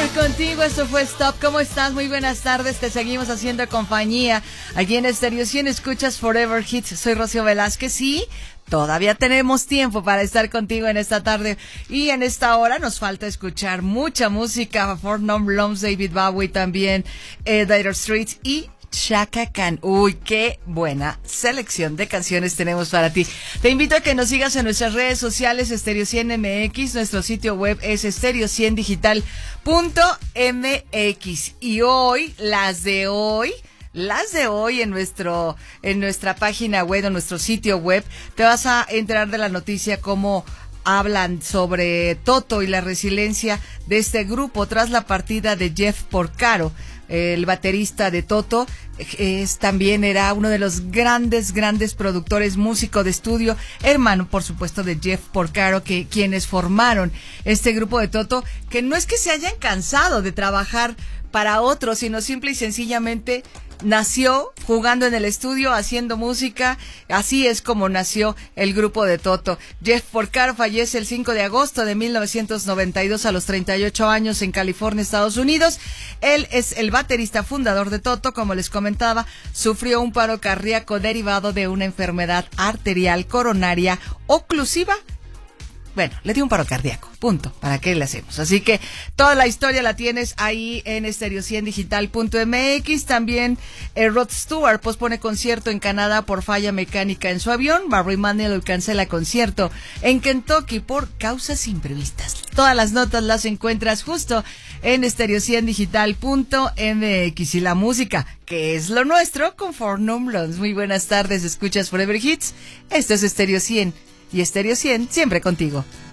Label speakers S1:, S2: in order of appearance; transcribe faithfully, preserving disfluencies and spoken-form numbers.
S1: estar contigo. Esto fue Stop. ¿Cómo estás? Muy buenas tardes. Te seguimos haciendo compañía. Aquí en Estéreo cien escuchas Forever Hits. Soy Rocío Velázquez y todavía tenemos tiempo para estar contigo en esta tarde. Y en esta hora nos falta escuchar mucha música. Four Non Blondes, David Bowie también, eh, Dire Straits y Chaka Khan. Uy, qué buena selección de canciones tenemos para ti. Te invito a que nos sigas en nuestras redes sociales, Estéreo cien M X. Nuestro sitio web es estéreo cien digital punto m x. Y hoy, las de hoy, las de hoy en nuestro, en nuestra página web, en nuestro sitio web, te vas a enterar de la noticia como hablan sobre Toto y la resiliencia de este grupo tras la partida de Jeff Porcaro. El baterista de Toto es también era uno de los grandes, grandes productores, músico de estudio, hermano, por supuesto, de Jeff Porcaro, que quienes formaron este grupo de Toto, que no es que se hayan cansado de trabajar para otros, sino simple y sencillamente nació jugando en el estudio, haciendo música. Así es como nació el grupo de Toto. Jeff Porcaro fallece el cinco de agosto de mil novecientos noventa y dos a los treinta y ocho años en California, Estados Unidos. Él es el baterista fundador de Toto. Como les comentaba, sufrió un paro cardíaco derivado de una enfermedad arterial coronaria oclusiva. Bueno, le dio un paro cardíaco, punto. ¿Para qué le hacemos? Así que toda la historia la tienes ahí en estéreo cien digital punto m x. También eh, Rod Stewart pospone concierto en Canadá por falla mecánica en su avión. Barry Manilow cancela concierto en Kentucky por causas imprevistas. Todas las notas las encuentras justo en estéreo cien digital punto m x. Y la música, que es lo nuestro, con Four Non Blondes. Muy buenas tardes, escuchas Forever Hits. Esto es Estéreo cien. Y Estéreo cien, siempre contigo.